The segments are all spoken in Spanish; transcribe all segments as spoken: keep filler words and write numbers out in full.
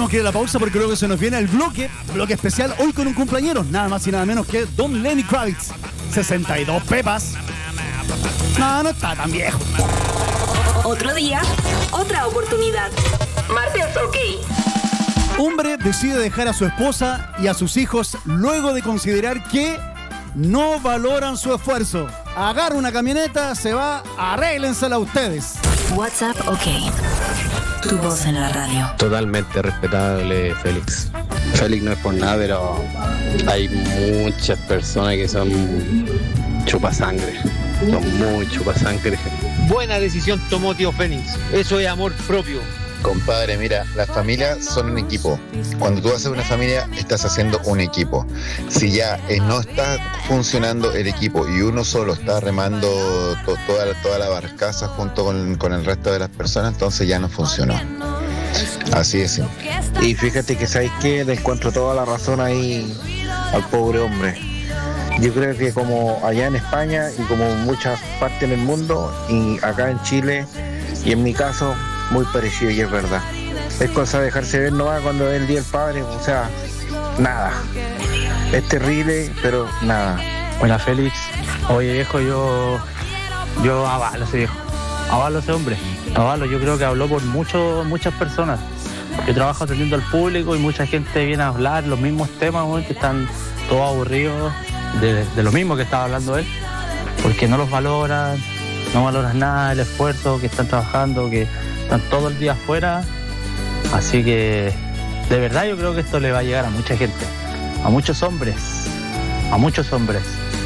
tenemos que ir a la pausa porque luego se nos viene el bloque, bloque especial hoy con un cumpleañero, nada más y nada menos que Don Lenny Kravitz, sesenta y dos pepas. No, no está tan viejo. Otro día, otra oportunidad. Martes, ok. Hombre decide dejar a su esposa y a sus hijos luego de considerar que no valoran su esfuerzo. Agarra una camioneta, se va, arréglensela ustedes. WhatsApp, ok. Tu voz en la radio. Totalmente respetable, Félix. Félix no es por nada, pero hay muchas personas que son chupasangre. Son muy chupasangre. Buena decisión tomó tío Félix. Eso es amor propio. Compadre, mira, las familias son un equipo. Cuando tú haces una familia, estás haciendo un equipo. Si ya eh, no está funcionando el equipo y uno solo está remando to- toda, toda la barcaza junto con, con el resto de las personas, entonces ya no funcionó. Así es. Y fíjate que sabes que le encuentro toda la razón ahí al pobre hombre. Yo creo que como allá en España y como en muchas partes del mundo y acá en Chile y en mi caso muy parecido, y es verdad. Es cosa de dejarse ver nomás cuando es el día del padre, o sea, nada. Es terrible, pero nada. Buena, Félix. Oye, viejo, yo yo avalo ese viejo. Avalo ese hombre. Avalo, yo creo que habló por mucho, muchas personas. Yo trabajo atendiendo al público y mucha gente viene a hablar los mismos temas, güey, que están todos aburridos de, de lo mismo que estaba hablando él. Porque no los valoran, no valoran nada, el esfuerzo que están trabajando, que están todo el día afuera. Así que de verdad yo creo que esto le va a llegar a mucha gente, a muchos hombres, a muchos hombres.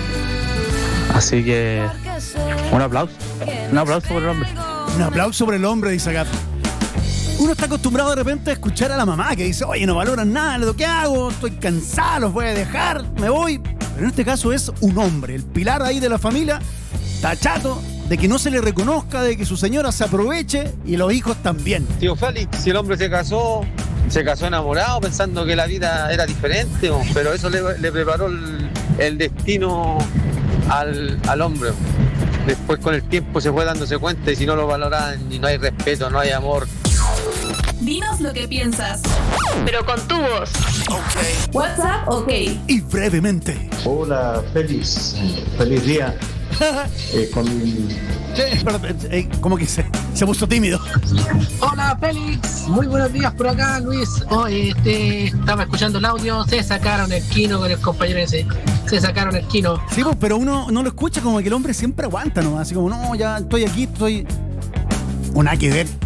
Así que un aplauso, un aplauso por el hombre. Un aplauso por el hombre, dice Gato. Uno está acostumbrado de repente a escuchar a la mamá que dice, oye, no valoran nada de lo que hago, estoy cansado, los voy a dejar, me voy. Pero en este caso es un hombre, el pilar ahí de la familia, está chato de que no se le reconozca, de que su señora se aproveche y los hijos también. Tío Félix, si el hombre se casó, se casó enamorado pensando que la vida era diferente, oh, pero eso le, le preparó el, el destino al, al hombre. Después con el tiempo se fue dándose cuenta y si no lo valoran y no hay respeto, no hay amor. Dinos lo que piensas, pero con tu voz. Okay. WhatsApp, ok. Y brevemente. Hola, Félix. Feliz día. eh, con... Eh, perdón, eh, ¿Cómo que se, se puso tímido? Hola, Félix. Muy buenos días por acá, Luis. Hoy este, estaba escuchando el audio. Se sacaron el Kino con el compañero ese. Se sacaron el Kino. Sí, pues, pero uno no lo escucha, como que el hombre siempre aguanta, ¿no? Así como, no, ya estoy aquí, estoy... Una que ver.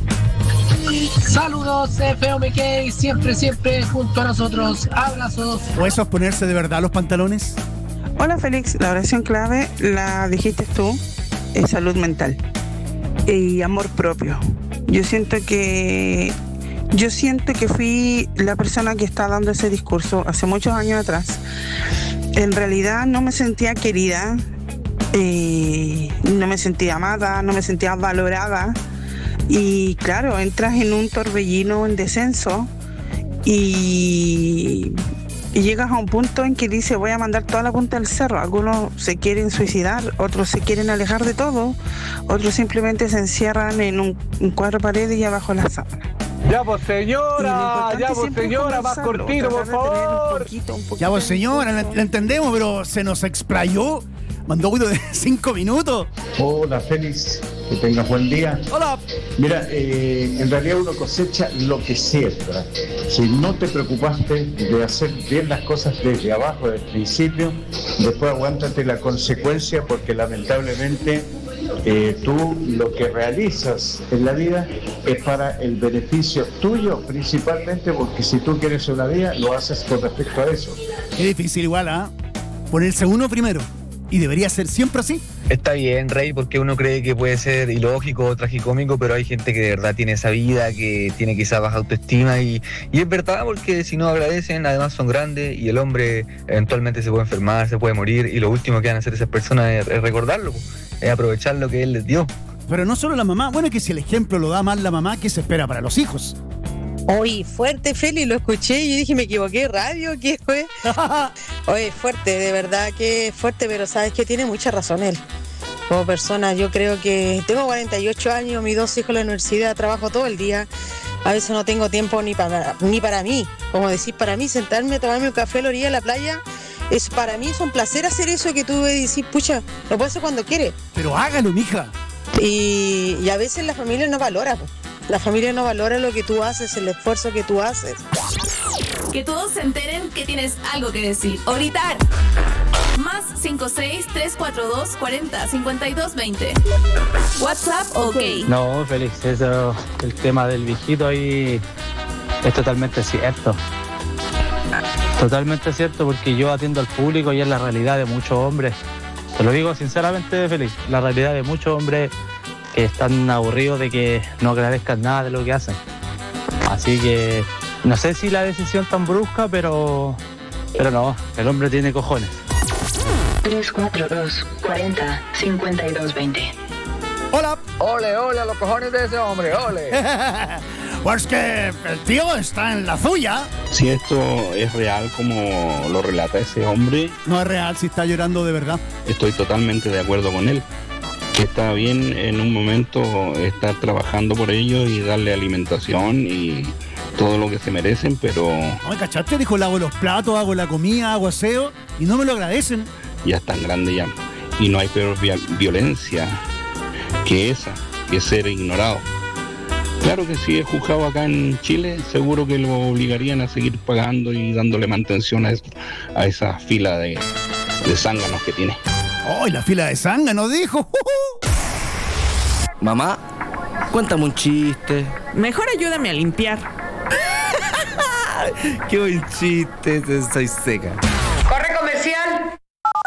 Saludos, F M K, siempre, siempre junto a nosotros. Abrazos. ¿O eso es ponerse de verdad los pantalones? Hola, Félix. La oración clave la dijiste tú, es salud mental y amor propio. Yo siento que yo siento que fui la persona que está dando ese discurso hace muchos años atrás. En realidad no me sentía querida, eh, no me sentía amada, no me sentía valorada. Y claro, entras en un torbellino en descenso y, y llegas a un punto en que dices, voy a mandar toda la punta del cerro. Algunos se quieren suicidar, otros se quieren alejar de todo, otros simplemente se encierran en un, un cuadro de pared y abajo la sábana. Ya pues señora, ya pues señora, más cortito, por favor. Un poquito, un poquito, Ya pues señora, la, la entendemos, pero se nos explayó. Mandó audio de cinco minutos. Hola, Félix. Que tengas buen día. Hola. Mira, eh, en realidad uno cosecha lo que siembra. Si no te preocupaste de hacer bien las cosas desde abajo, desde el principio, después aguántate la consecuencia porque lamentablemente eh, tú lo que realizas en la vida es para el beneficio tuyo principalmente, porque si tú quieres una vida lo haces con respecto a eso. Qué difícil igual, ¿ah? ¿eh? Ponerse uno primero. Y debería ser siempre así. Está bien, Rey, porque uno cree que puede ser ilógico o tragicómico, pero hay gente que de verdad tiene esa vida, que tiene quizás baja autoestima y, y es verdad, porque si no agradecen, además son grandes y el hombre eventualmente se puede enfermar, se puede morir y lo último que van a hacer esas personas es, es recordarlo, es aprovechar lo que él les dio. Pero no solo la mamá, bueno, es que si el ejemplo lo da más la mamá, ¿qué se espera para los hijos? Oye, fuerte, Feli, lo escuché y yo dije, me equivoqué, radio, ¿qué fue? Oye, fuerte, de verdad que fuerte, pero sabes que tiene mucha razón él. Como persona, yo creo que tengo cuarenta y ocho años, mis dos hijos en la universidad, trabajo todo el día A veces no tengo tiempo ni para, ni para mí. Como decir, para mí, sentarme a tomarme un café a la orilla de la playa, es, para mí es un placer hacer eso que tú decís, pucha, lo puedo hacer cuando quiere. Pero hágalo, mija. Y, y a veces la familia no valora. Po. La familia no valora lo que tú haces, el esfuerzo que tú haces. Que todos se enteren que tienes algo que decir o gritar. Más cinco seis tres cuatro dos cuarenta cincuenta y dos veinte. WhatsApp, ok. No, Félix, eso, el tema del viejito ahí es totalmente cierto. Totalmente cierto, porque yo atiendo al público y es la realidad de muchos hombres. Te lo digo sinceramente, Félix, la realidad de muchos hombres que están aburridos de que no agradezcan nada de lo que hacen. Así que no sé si la decisión tan brusca, pero, pero no, el hombre tiene cojones. tres cuatro dos cuarenta cincuenta y dos veinte. Hola. Ole, ole a los cojones de ese hombre, ole. Pues que el tío está en la suya. Si esto es real como lo relata ese hombre... No es real, si está llorando de verdad. Estoy totalmente de acuerdo con él. Que está bien en un momento estar trabajando por ellos y darle alimentación y todo lo que se merecen, pero... No me cachaste, dijo, le hago los platos, hago la comida, hago aseo y no me lo agradecen. Ya están grandes ya. Y no hay peor violencia que esa, que ser ignorado. Claro que si es juzgado acá en Chile, seguro que lo obligarían a seguir pagando y dándole mantención a, eso, a esa fila de, de zánganos que tiene. ¡Oh, la fila de zánganos, dijo! Mamá, cuéntame un chiste. Mejor ayúdame a limpiar. ¡Qué buen chiste! Soy seca.